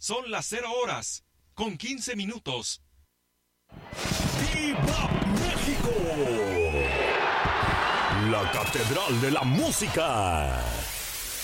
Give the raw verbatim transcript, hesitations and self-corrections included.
Son las cero horas, con quince minutos. ¡Viva México! La Catedral de la Música.